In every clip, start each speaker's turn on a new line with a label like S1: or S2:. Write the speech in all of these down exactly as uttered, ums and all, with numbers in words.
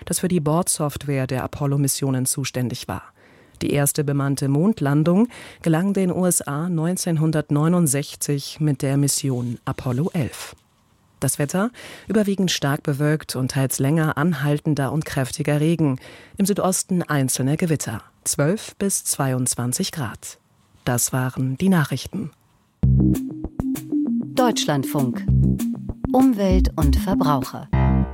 S1: das für die Bordsoftware der Apollo-Missionen zuständig war. Die erste bemannte Mondlandung gelang den U S A neunzehnhundertneunundsechzig mit der Mission Apollo elf. Das Wetter überwiegend stark bewölkt und teils länger anhaltender und kräftiger Regen. Im Südosten einzelne Gewitter. zwölf bis zweiundzwanzig Grad. Das waren die Nachrichten.
S2: Deutschlandfunk. Umwelt und Verbraucher.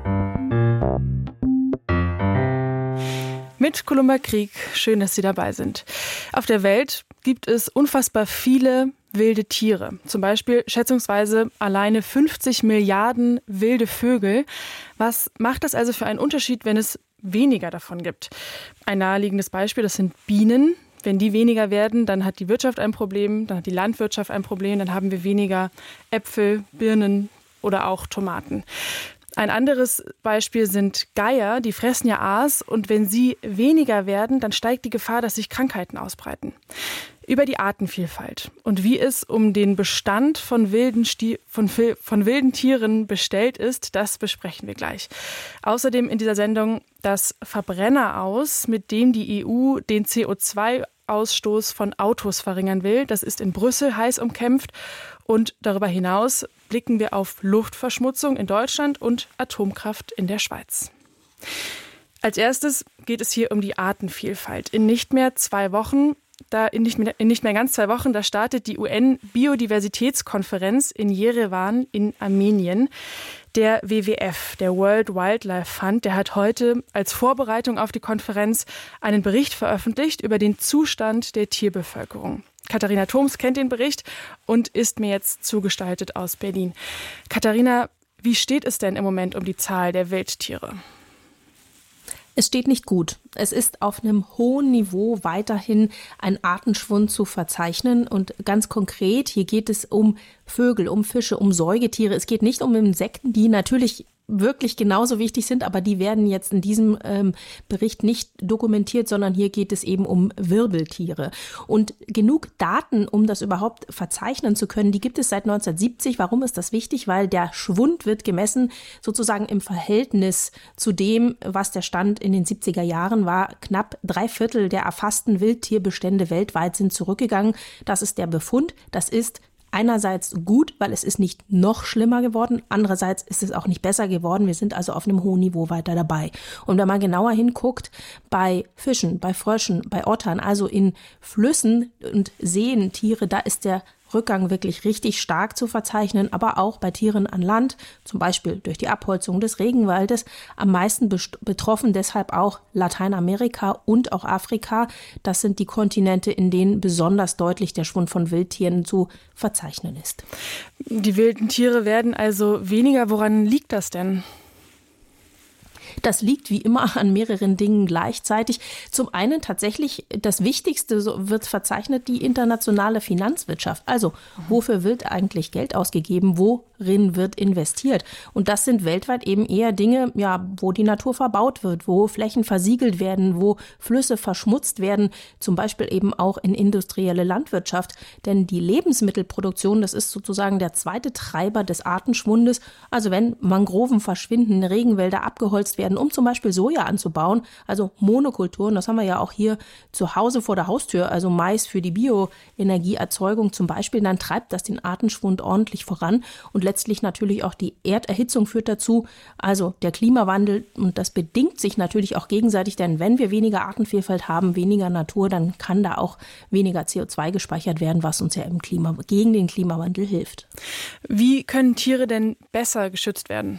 S3: Mit Columba Krieg, schön, dass Sie dabei sind. Auf der Welt gibt es unfassbar viele wilde Tiere. Zum Beispiel schätzungsweise alleine fünfzig Milliarden wilde Vögel. Was macht das also für einen Unterschied, wenn es weniger davon gibt? Ein naheliegendes Beispiel, das sind Bienen. Wenn die weniger werden, dann hat die Wirtschaft ein Problem, dann hat die Landwirtschaft ein Problem, dann haben wir weniger Äpfel, Birnen oder auch Tomaten. Ein anderes Beispiel sind Geier, die fressen ja Aas und wenn sie weniger werden, dann steigt die Gefahr, dass sich Krankheiten ausbreiten. Über die Artenvielfalt und wie es um den Bestand von wilden, Sti- von, von wilden Tieren bestellt ist, das besprechen wir gleich. Außerdem in dieser Sendung das Verbrenner aus, mit dem die E U den C O zwei Ausstoß von Autos verringern will. Das ist in Brüssel heiß umkämpft. Und darüber hinaus blicken wir auf Luftverschmutzung in Deutschland und Atomkraft in der Schweiz. Als erstes geht es hier um die Artenvielfalt. In nicht mehr zwei Wochen, da in nicht mehr, in nicht mehr ganz zwei Wochen, da startet die U N-Biodiversitätskonferenz in Jerewan in Armenien. Der W W F, der World Wildlife Fund, der hat heute als Vorbereitung auf die Konferenz einen Bericht veröffentlicht über den Zustand der Tierbevölkerung. Katharina Thoms kennt den Bericht und ist mir jetzt zugestaltet aus Berlin. Katharina, wie steht es denn im Moment um die Zahl der Wildtiere?
S4: Es steht nicht gut. Es ist auf einem hohen Niveau weiterhin ein Artenschwund zu verzeichnen. Und ganz konkret, hier geht es um Vögel, um Fische, um Säugetiere. Es geht nicht um Insekten, die natürlich wirklich genauso wichtig sind, aber die werden jetzt in diesem ähm, Bericht nicht dokumentiert, sondern hier geht es eben um Wirbeltiere. Und genug Daten, um das überhaupt verzeichnen zu können, die gibt es seit neunzehnhundertsiebzig. Warum ist das wichtig? Weil der Schwund wird gemessen sozusagen im Verhältnis zu dem, was der Stand in den siebziger Jahren war. Knapp drei Viertel der erfassten Wildtierbestände weltweit sind zurückgegangen. Das ist der Befund. Das ist einerseits gut, weil es ist nicht noch schlimmer geworden. Andererseits ist es auch nicht besser geworden. Wir sind also auf einem hohen Niveau weiter dabei. Und wenn man genauer hinguckt, bei Fischen, bei Fröschen, bei Ottern, also in Flüssen und Seen, Tiere, da ist der Rückgang wirklich richtig stark zu verzeichnen, aber auch bei Tieren an Land, zum Beispiel durch die Abholzung des Regenwaldes, am meisten betroffen deshalb auch Lateinamerika und auch Afrika. Das sind die Kontinente, in denen besonders deutlich der Schwund von Wildtieren zu verzeichnen ist.
S3: Die wilden Tiere werden also weniger. Woran liegt das denn?
S4: Das liegt wie immer an mehreren Dingen gleichzeitig. Zum einen tatsächlich das Wichtigste, so wird verzeichnet, die internationale Finanzwirtschaft. Also wofür wird eigentlich Geld ausgegeben? Worin wird investiert? Und das sind weltweit eben eher Dinge, ja, wo die Natur verbaut wird, wo Flächen versiegelt werden, wo Flüsse verschmutzt werden, zum Beispiel eben auch in industrielle Landwirtschaft. Denn die Lebensmittelproduktion, das ist sozusagen der zweite Treiber des Artenschwundes. Also wenn Mangroven verschwinden, Regenwälder abgeholzt werden, um zum Beispiel Soja anzubauen, also Monokulturen, das haben wir ja auch hier zu Hause vor der Haustür, also Mais für die Bioenergieerzeugung zum Beispiel, dann treibt das den Artenschwund ordentlich voran und letztlich natürlich auch die Erderhitzung führt dazu, also der Klimawandel, und das bedingt sich natürlich auch gegenseitig, denn wenn wir weniger Artenvielfalt haben, weniger Natur, dann kann da auch weniger C O zwei gespeichert werden, was uns ja im Klima, gegen den Klimawandel hilft.
S3: Wie können Tiere denn besser geschützt werden?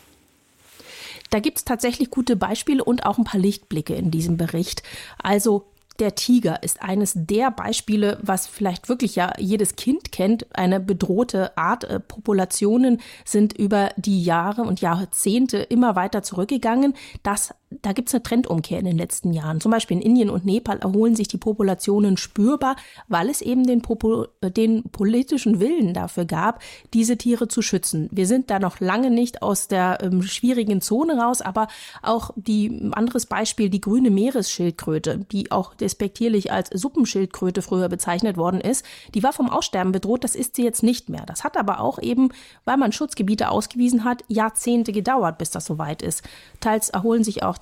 S4: Da gibt es tatsächlich gute Beispiele und auch ein paar Lichtblicke in diesem Bericht. Also der Tiger ist eines der Beispiele, was vielleicht wirklich ja jedes Kind kennt, eine bedrohte Art. Populationen sind über die Jahre und Jahrzehnte immer weiter zurückgegangen. Das Da gibt es eine Trendumkehr in den letzten Jahren. Zum Beispiel in Indien und Nepal erholen sich die Populationen spürbar, weil es eben den, Popo- den politischen Willen dafür gab, diese Tiere zu schützen. Wir sind da noch lange nicht aus der ähm, schwierigen Zone raus, aber auch die anderes Beispiel, die grüne Meeresschildkröte, die auch despektierlich als Suppenschildkröte früher bezeichnet worden ist, die war vom Aussterben bedroht, das ist sie jetzt nicht mehr. Das hat aber auch eben, weil man Schutzgebiete ausgewiesen hat, Jahrzehnte gedauert, bis das soweit ist. Teils erholen sich auch